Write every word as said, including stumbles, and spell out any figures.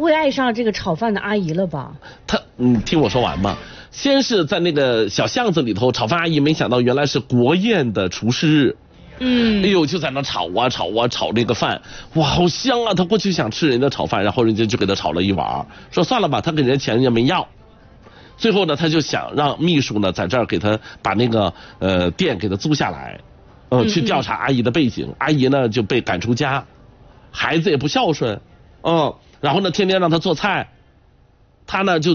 会爱上这个炒饭的阿姨了吧？ 他，你听我说完嘛。先是在那个小巷子里头，炒饭阿姨没想到原来是国宴的厨师。嗯，哎呦，就在那炒啊炒啊炒这个饭，哇，好香啊！他过去想吃人家炒饭，然后人家就给他炒了一碗，说算了吧，他给人家钱人家没要。最后呢，他就想让秘书呢在这儿给他把那个呃店给他租下来，呃，去调查阿姨的背景。阿姨呢就被赶出家，孩子也不孝顺，嗯，然后呢天天让他做菜，他呢就。